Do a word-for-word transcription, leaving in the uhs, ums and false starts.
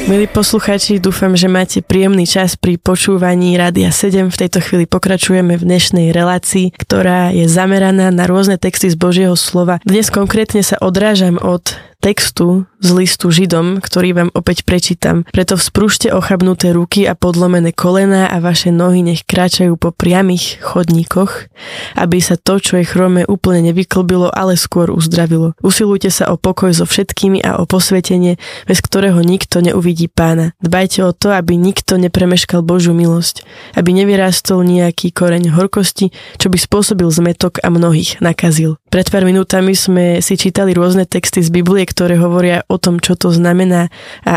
Milí poslucháči, dúfam, že máte príjemný čas pri počúvaní Rádia sedem. V tejto chvíli pokračujeme v dnešnej relácii, ktorá je zameraná na rôzne texty z Božieho slova. Dnes konkrétne sa odrážam od textu z listu Židom, ktorý vám opäť prečítam. Preto vzprúžte ochabnuté ruky a podlomené kolená a vaše nohy nech kráčajú po priamých chodníkoch, aby sa to, čo je chromé, úplne nevyklbilo, ale skôr uzdravilo. Usilujte sa o pokoj so všetkými a o posvetenie, bez ktorého nikto neuvidí Pána. Dbajte o to, aby nikto nepremeškal Božiu milosť, aby nevyrástol nejaký koreň horkosti, čo by spôsobil zmätok a mnohých nakazil. Pred pár minútami sme si čítali rôzne texty z Biblie, ktoré hovoria o tom, čo to znamená a